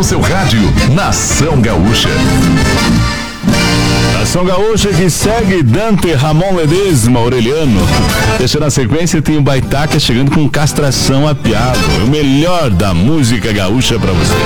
no seu rádio, Nação Gaúcha. Nação Gaúcha que segue Dante, Ramon Ledesma, Aureliano. Deixa na sequência, tem o Baitaca chegando com Castração Apiado. O melhor da música gaúcha pra você.